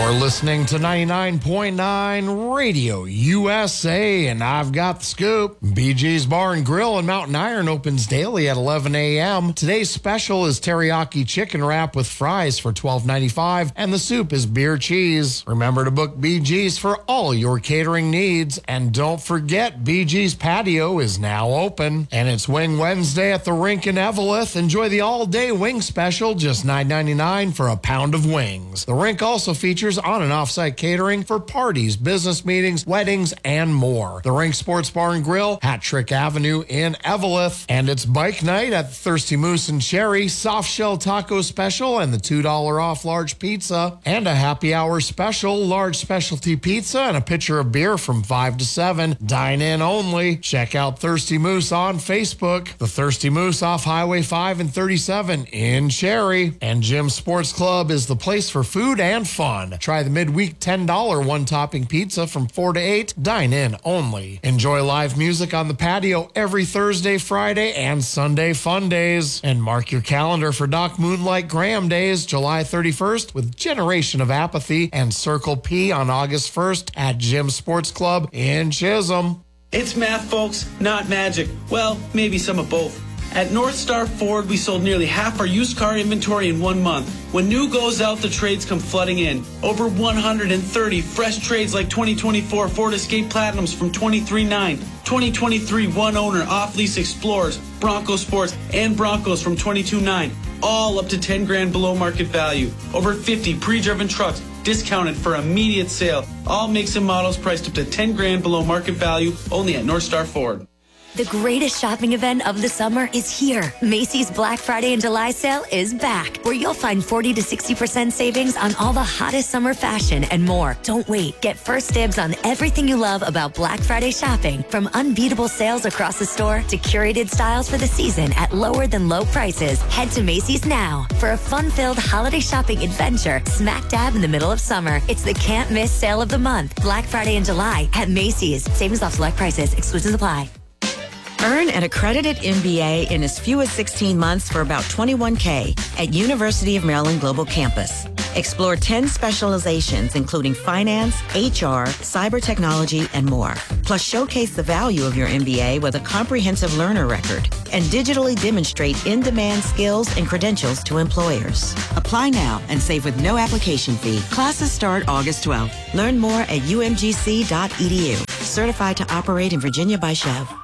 You're listening to 99.9 Radio USA, and I've got the scoop. BG's Bar and Grill in Mountain Iron opens daily at 11 a.m. Today's special is teriyaki chicken wrap with fries for $12.95, and the soup is beer cheese. Remember to book BG's for all your catering needs, and don't forget BG's patio is now open, and it's Wing Wednesday at the Rink in Eveleth. Enjoy the all-day wing special, just $9.99 for a pound of wings. The Rink also features on- and off-site catering for parties, business meetings, weddings, and more. The Rink Sports Bar and Grill, Hat Trick Avenue in Eveleth. And it's bike night at Thirsty Moose and Cherry, soft shell taco special, and the $2 off large pizza. And a happy hour special, large specialty pizza, and a pitcher of beer from 5 to 7. Dine in only. Check out Thirsty Moose on Facebook. The Thirsty Moose off Highway 5 and 37 in Cherry. And Jim's Sports Club is the place for food and fun. Try the midweek $10 one-topping pizza from 4 to 8. Dine in only. Enjoy live music on the patio every Thursday, Friday, and Sunday fun days. And mark your calendar for Doc Moonlight Graham Days, July 31st, with Generation of Apathy and Circle P on August 1st at Jim's Sports Club in Chisholm. It's math, folks, not magic. Well, maybe some of both. At North Star Ford, we sold nearly half our used car inventory in 1 month. When new goes out, the trades come flooding in. Over 130 fresh trades like 2024 Ford Escape Platinums from $23,900, 2023 one-owner off-lease Explorers, Bronco Sports, and Broncos from $22,900, all up to $10,000 below market value. Over 50 pre-driven trucks discounted for immediate sale. All makes and models priced up to $10,000 below market value, only at North Star Ford. The greatest shopping event of the summer is here. Macy's Black Friday and July sale is back, where you'll find 40 to 60% savings on all the hottest summer fashion and more. Don't wait. Get first dibs on everything you love about Black Friday shopping, from unbeatable sales across the store to curated styles for the season at lower than low prices. Head to Macy's now for a fun-filled holiday shopping adventure smack dab in the middle of summer. It's the can't miss sale of the month. Black Friday and July at Macy's. Savings off select prices. Exclusions apply. Earn an accredited MBA in as few as 16 months for about $21K at University of Maryland Global Campus. Explore 10 specializations, including finance, HR, cyber technology, and more. Plus, showcase the value of your MBA with a comprehensive learner record and digitally demonstrate in-demand skills and credentials to employers. Apply now and save with no application fee. Classes start August 12th. Learn more at umgc.edu. Certified to operate in Virginia by Chev.